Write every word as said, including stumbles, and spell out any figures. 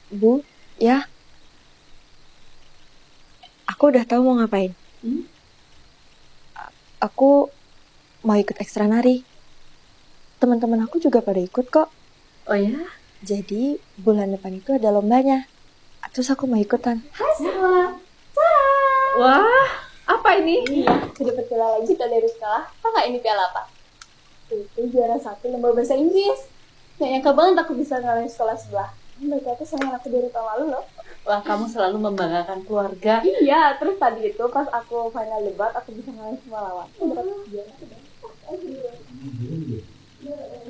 Bu, ya, aku udah tahu mau ngapain. Hmm? Aku mau ikut ekstra nari. Teman-teman aku juga pada ikut kok. Oh ya? Jadi bulan depan itu ada lombanya. Terus aku mau ikutan. Hai semua. Wah, apa ini? Iya, aku dapat piala lagi dari sekolah. Tahu nggak ini piala apa? Itu juara satu lomba bahasa Inggris. Nggak nyangka banget aku bisa ngalahin sekolah sebelah. Mereka tuh sama aku dari tahun lalu loh. Wah, kamu selalu membanggakan keluarga. Iya, terus tadi itu pas aku final debat aku bisa ngalahin semua lawan. Aku dapat juara.